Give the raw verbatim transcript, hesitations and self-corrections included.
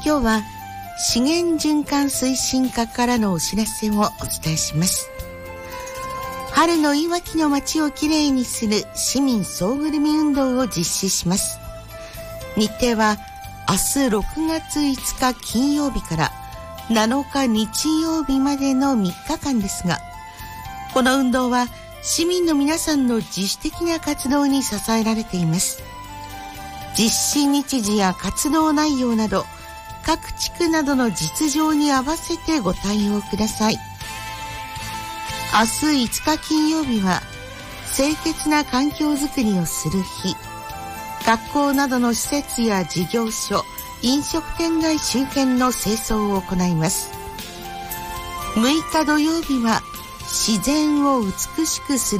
今日は資源循環推進課からのお知らせをお伝えします。春のいわきの街をきれいにする市民総ぐるみ運動を実施します。日程は明日ろくがついつか金曜日からなのか日曜日までのみっかかんですが、この運動は市民の皆さんの自主的な活動に支えられています。実施日時や活動内容など各地区などの実情に合わせてご対応ください。明日いつか金曜日は清潔な環境づくりをする日。学校などの施設や事業所、飲食店街周辺の清掃を行います。むいか土曜日は自然を美しくする